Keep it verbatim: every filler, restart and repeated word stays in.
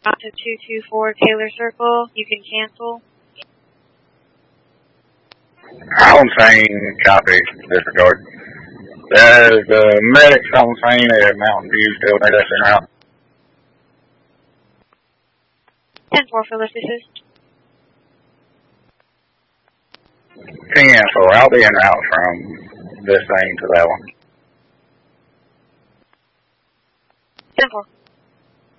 out to two two four Taylor Circle. You can cancel. On scene, copy, disregard. There's the medics on scene at Mountain View, still near that center out. ten four for lift assist. Cancel, I'll be en route from this thing to that one. ten four.